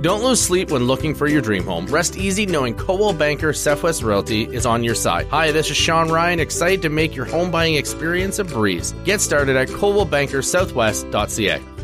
Don't lose sleep when looking for your dream home. Rest easy knowing Coldwell Banker Southwest Realty is on your side. Hi, this is Sean Ryan, excited to make your home buying experience a breeze. Get started at coldwellbankersouthwest.ca.